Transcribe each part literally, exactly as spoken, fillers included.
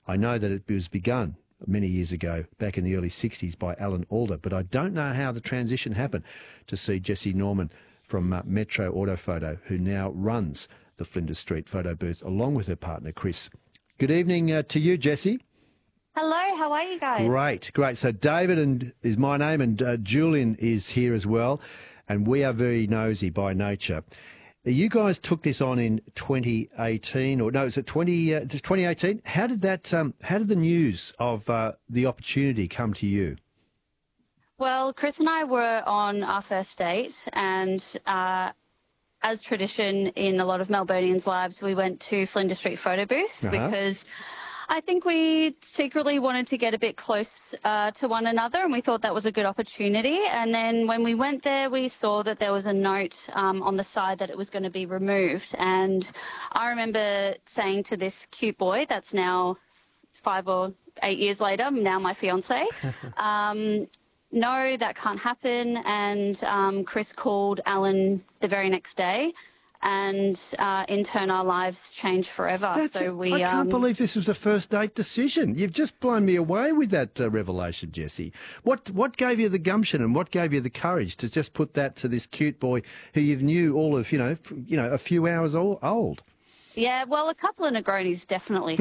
I know that it was begun many years ago, back in the early sixties, by Alan Alda, but I don't know how the transition happened to see Jessie Norman from uh, Metro Autophoto, who now runs the Flinders Street photo booth, along with her partner, Chris. Good evening uh, to you, Jessie. Hello, how are you guys? Great, great. So David and is my name, and uh, Julian is here as well, and we are very nosy by nature. You guys took this on in twenty eighteen, or no, is it twenty, uh, twenty eighteen? How did that? Um, how did the news of uh, the opportunity come to you? Well, Chris and I were on our first date, and uh, as tradition in a lot of Melburnians' lives, we went to Flinders Street Photo Booth uh-huh. because I think we secretly wanted to get a bit close uh, to one another, and we thought that was a good opportunity. And then when we went there, we saw that there was a note um, on the side that it was going to be removed. And I remember saying to this cute boy that's now five or eight years later, now my fiance, um, no, that can't happen. And um, Chris called Alan the very next day. And uh, in turn, our lives changed forever. That's so we, I can't um, believe this was a first date decision. You've just blown me away with that uh, revelation, Jessie. What what gave you the gumption and what gave you the courage to just put that to this cute boy who you knew all of, you know, you know, a few hours old? Yeah, well, a couple of Negronis definitely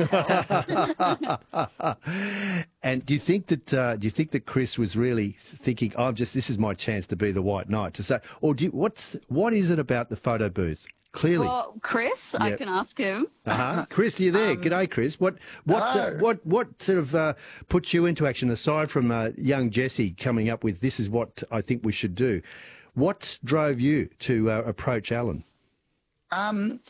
helped. And do you think that uh, do you think that Chris was really thinking, "I'm just this is my chance to be the white knight"? To say, or do you, what's what is it about the photo booth? Clearly, well, Chris, yep. I can ask him. Uh-huh. Chris, you there? Um, G'day, Chris. What what uh, what what sort of uh, puts you into action aside from uh, young Jessie coming up with this is what I think we should do? What drove you to uh, approach Alan? Um.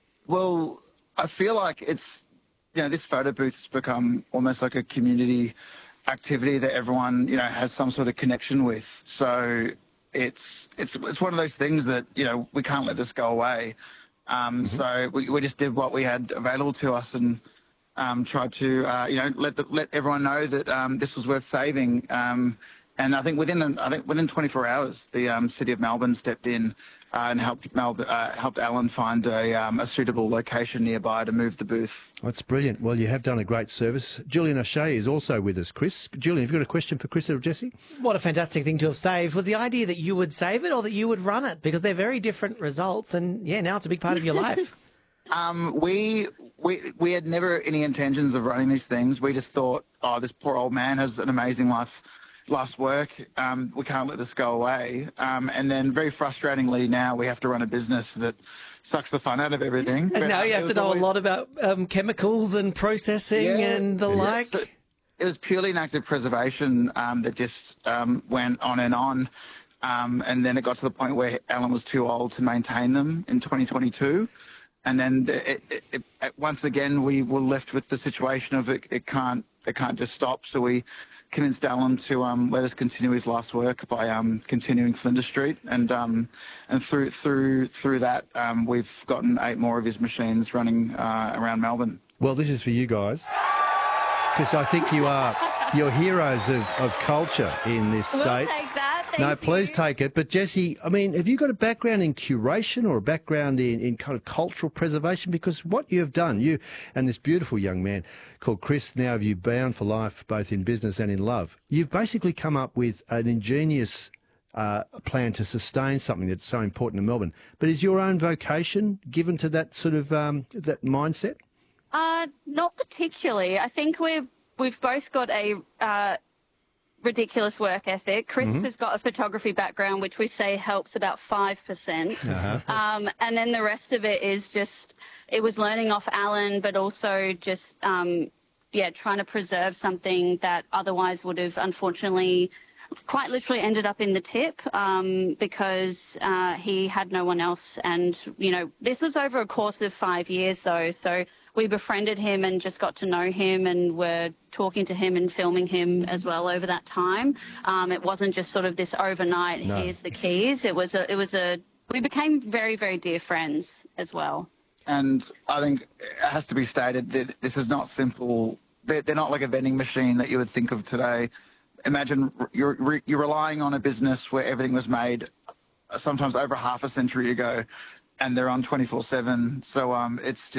Well, I feel like it's, you know, this photo booth's become almost like a community activity that everyone, you know, has some sort of connection with. So it's it's it's one of those things that, you know, we can't let this go away. Um, mm-hmm. So we, we just did what we had available to us and um, tried to, uh, you know, let the, let everyone know that um, this was worth saving. Um, and I think within I think within twenty-four hours, the um, City of Melbourne stepped in uh, and helped Melbourne, uh, helped Alan find a, um, a suitable location nearby to move the booth. That's brilliant. Well, you have done a great service. Julian O'Shea is also with us. Chris, Julian, have you got a question for Chris or Jessie? What a fantastic thing to have saved. Was the idea that you would save it or that you would run it? Because they're very different results, and yeah, now it's a big part of your life. Um, we we we had never any intentions of running these things. We just thought, oh, this poor old man has an amazing life. Last work, um, we can't let this go away. Um, and then very frustratingly now we have to run a business that sucks the fun out of everything. And but, now um, you have to know always... a lot about um, chemicals and processing yeah, and the yeah. like. So it was purely an act of preservation um, that just um, went on and on. Um, and then it got to the point where Alan was too old to maintain them in twenty twenty-two. And then it, it, it, it, once again, we were left with the situation of it, it can't it can't just stop. So we convinced Alan to um, let us continue his last work by um, continuing Flinders Street, and um, and through through through that, um, we've gotten eight more of his machines running uh, around Melbourne. Well, this is for you guys, because I think you are you're heroes of, of culture in this We'll state. take that. Thank no, you. please take it. But Jessie, I mean, have you got a background in curation or a background in, in kind of cultural preservation? Because what you have done, you and this beautiful young man called Chris, now of you bound for life, both in business and in love, you've basically come up with an ingenious uh, plan to sustain something that's so important in Melbourne. But is your own vocation given to that sort of um, that mindset? Uh, not particularly. I think we've we've both got a uh, ridiculous work ethic. Chris mm-hmm. has got a photography background, which we say helps about five percent. Uh-huh. Um, and then the rest of it is just, it was learning off Alan, but also just, um, yeah, trying to preserve something that otherwise would have unfortunately quite literally ended up in the tip um, because uh, he had no one else. And, you know, this was over a course of five years, though. So we befriended him and just got to know him and were talking to him and filming him as well over that time. Um, it wasn't just sort of this overnight, no. here's the keys. It was a, it was a, we became very, very dear friends as well. And I think it has to be stated that this is not simple. They're, they're not like a vending machine that you would think of today. Imagine you're, you're relying on a business where everything was made sometimes over half a century ago, and they're on twenty-four seven. So um, it's just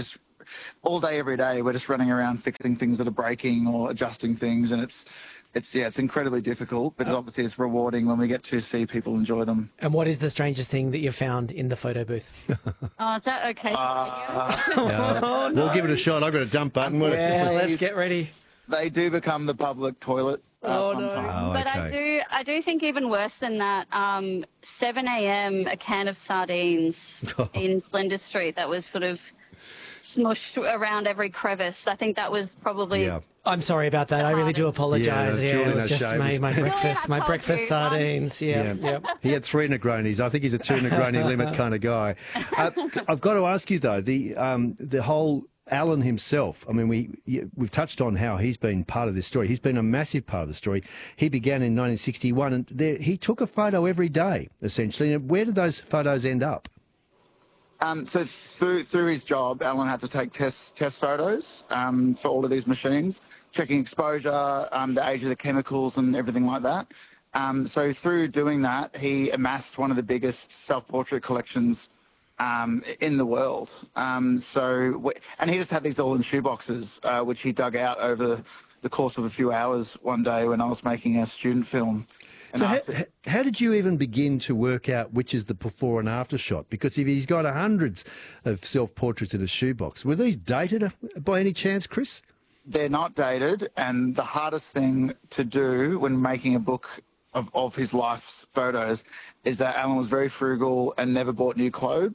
all day, every day, we're just running around fixing things that are breaking or adjusting things, and it's it's yeah, it's incredibly difficult, but obviously it's rewarding when we get to see people enjoy them. And what is the strangest thing that you've found in the photo booth? Oh, is that okay? Uh, Uh, We'll give it a shot. I've got a dump button. What- Yeah, let's get ready. They do become the public toilet. Uh, Oh, no. sometimes. Oh, But I okay. do, I do think even worse than that. Um, seven a.m. a can of sardines in Flinders Street that was sort of smushed around every crevice. I think that was probably. Yeah. I'm sorry about that. I really do Hardest. apologise. Yeah, Yeah, Julian it was just O'Shea my, was- my breakfast, I my told breakfast you, sardines. Yeah, Yeah. yeah. He had three Negronis. I think he's a two Negroni limit kind of guy. Uh, I've got to ask you though, the um, the whole Alan himself. I mean, we y- we've touched on how he's been part of this story. He's been a massive part of the story. He began in nineteen sixty-one, and there, he took a photo every day, essentially. And where did those photos end up? Um, so through through his job, Alan had to take test test photos um, for all of these machines, checking exposure, um, the age of the chemicals, and everything like that. Um, so through doing that, he amassed one of the biggest self-portrait collections um, in the world. Um, so w- and he just had these all in shoeboxes, uh, which he dug out over the course of a few hours one day when I was making a student film. And So how, after- how did you even begin to work out which is the before and after shot? Because if he's got hundreds of self-portraits in a shoebox, were these dated uh, by any chance, Chris? They're not dated, and the hardest thing to do when making a book of, of his life's photos is that Alan was very frugal and never bought new clothes.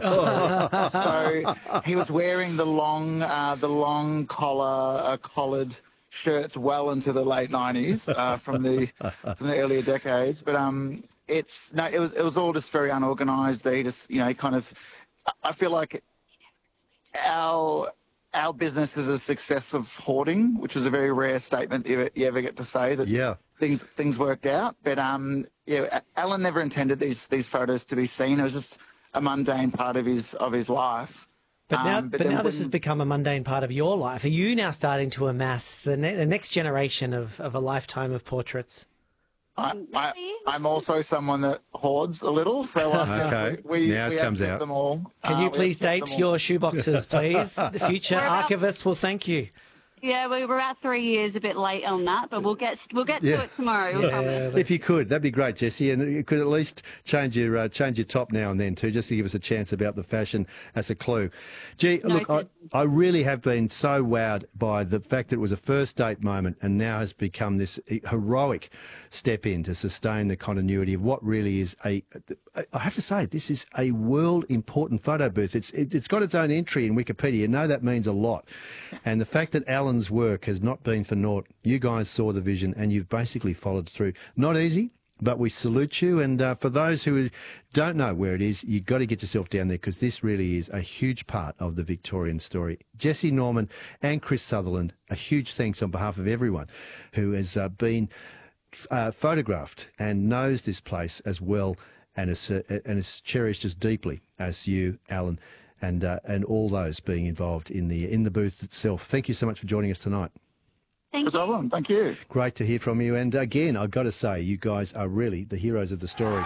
So he was wearing the long, uh, the long collar, uh, collared shirts well into the late nineties uh, from the from the earlier decades. But um, it's no, it was it was all just very unorganized. They just, you know, kind of. I feel like our our business is a success of hoarding, which is a very rare statement you ever, you ever get to say that Yeah. things things worked out. But um, yeah, Alan never intended these these photos to be seen. It was just a mundane part of his of his life. But now, Um, but then now this when- has become a mundane part of your life. Are you now starting to amass the, ne- the next generation of, of a lifetime of portraits? I, Maybe. I, I'm also someone that hoards a little, so uh, Okay. we, Now it we have comes kept out. them all. Can Uh, you we have please kept date them all. your shoeboxes, please? The future We're about- archivists will thank you. Yeah, we were about three years a bit late on that, but we'll get we'll get Yeah. to it tomorrow. We promise. If you could, that'd be great, Jesse, and you could at least change your uh, change your top now and then too, just to give us a chance about the fashion as a clue. Gee, look, I, Noted. I really have been so wowed by the fact that it was a first date moment and now has become this heroic step in to sustain the continuity of what really is a. I have to say, this is a world important photo booth. It's it, it's got its own entry in Wikipedia. You know that means a lot, and the fact that Alan's work has not been for naught. You guys saw the vision and you've basically followed through. Not easy, but we salute you. And uh, for those who don't know where it is, you've got to get yourself down there because this really is a huge part of the Victorian story. Jesse Norman and Chris Sutherland, a huge thanks on behalf of everyone who has uh, been uh, photographed and knows this place as well and is, uh, and is cherished as deeply as you, Alan, and uh, and all those being involved in the in the booth itself. Thank you so much for joining us tonight. Thank No you. problem. Thank you. Great to hear from you. And again, I've got to say, you guys are really the heroes of the story.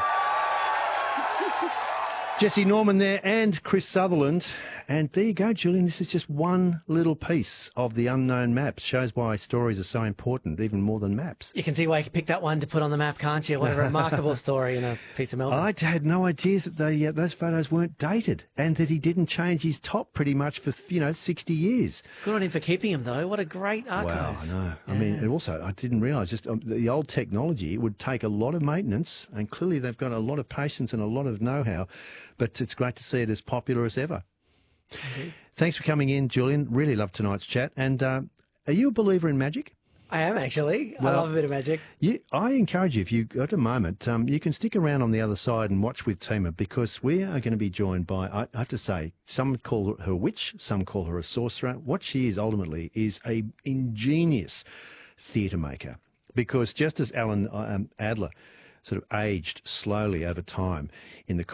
Jesse Norman there and Chris Sutherland. And there you go, Julian. This is just one little piece of the unknown maps. Shows why stories are so important, even more than maps. You can see why you picked that one to put on the map, can't you? What a remarkable story in a piece of Melbourne. I had no idea that they, uh, those photos weren't dated and that he didn't change his top pretty much for, you know, sixty years. Good on him for keeping him, though. What a great archive. Wow, I know. I mean, and also, I didn't realise just um, the old technology, it would take a lot of maintenance, and clearly they've got a lot of patience and a lot of know-how, but it's great to see it as popular as ever. Mm-hmm. Thanks for coming in, Julian. Really loved tonight's chat. And uh, are you a believer in magic? I am, actually. I Well- love a bit of magic. You, I encourage you, if you've got a moment, um, you can stick around on the other side and watch with Tima because we are going to be joined by, I I have to say, some call her a witch, some call her a sorcerer. What she is ultimately is a ingenious theatre maker because just as Alan um, Adler sort of aged slowly over time in the